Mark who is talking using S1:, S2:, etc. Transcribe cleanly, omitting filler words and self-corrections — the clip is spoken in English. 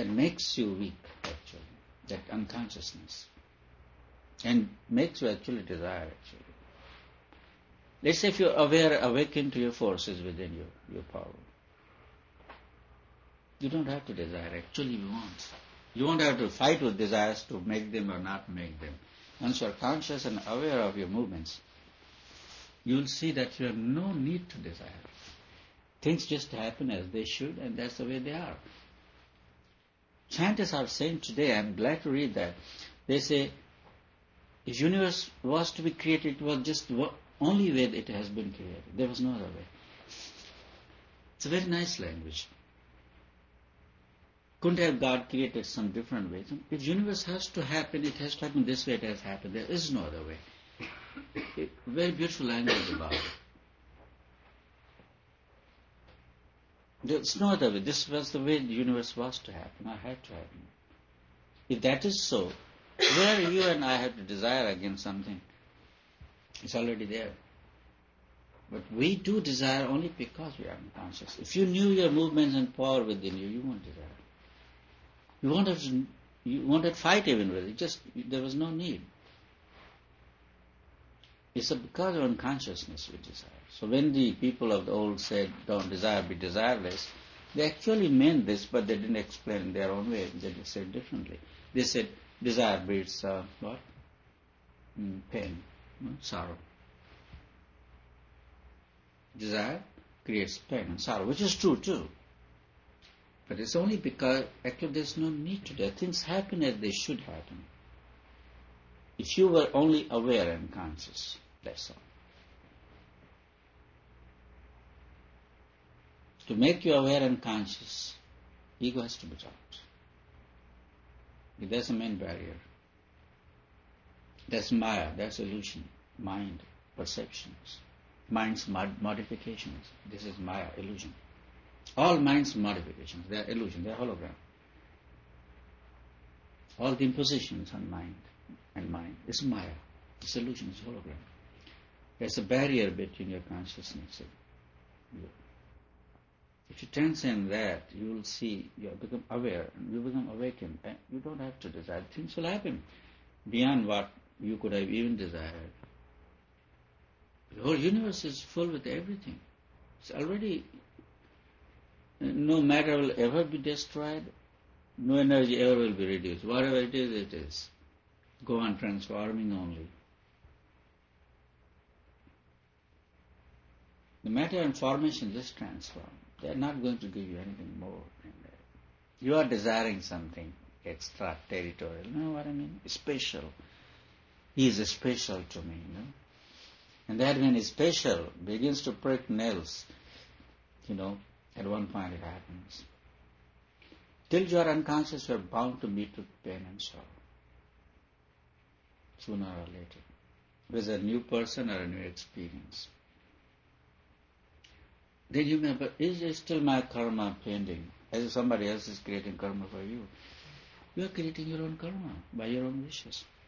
S1: that makes you weak, actually, that unconsciousness, and makes you actually desire, actually. Let's say if you're aware, awaken to your forces within you, your power. You don't have to desire, actually you want. You won't have to fight with desires to make them or not make them. Once you're conscious and aware of your movements, you'll see that you have no need to desire. Things just happen as they should, and that's the way they are. Scientists are saying today, I'm glad to read that, they say, if the universe was to be created, it was just the only way that it has been created. There was no other way. It's a very nice language. Couldn't have God created some different way? If the universe has to happen, it has to happen this way it has happened. There is no other way. Very beautiful language about it. There's no other way. This was the way the universe was to happen, or had to happen. If that is so, where you and I have to desire against something? It's already there. But we do desire only because we are unconscious. If you knew your movements and power within you, you won't desire. You won't have to fight even with it. There was no need. It's because of unconsciousness we desire. So when the people of the old said, don't desire, be desireless, they actually meant this, but they didn't explain in their own way. They said differently. They said, desire breeds what? Pain, sorrow. Desire creates pain and sorrow, which is true too. But it's only because actually there's no need to do. Things happen as they should happen. If you were only aware and conscious, that's all. To make you aware and conscious, ego has to be dropped. That's the main barrier. That's Maya, that's illusion, mind, perceptions, mind's modifications. This is Maya, illusion. All mind's modifications, they are illusion, they are hologram. All the impositions on mind and mind is Maya. This illusion is hologram. There's a barrier between your consciousness and you. If you transcend that, you will see, you become aware, and you become awakened, and you don't have to desire. Things will happen beyond what you could have even desired. The whole universe is full with everything. It's already, no matter will ever be destroyed, no energy ever will be reduced. Whatever it is, it is. Go on transforming only. The matter and formation just transform. They are not going to give you anything more than that. You are desiring something extra territorial. You know what I mean? Special. He is special to me, you know. And that when is special begins to prick nails, you know, at one point it happens. Till you are unconscious, you are bound to meet with pain and sorrow. Sooner or later. Whether a new person or a new experience. Then you may, but is still my karma pending? As if somebody else is creating karma for you. You are creating your own karma by your own wishes.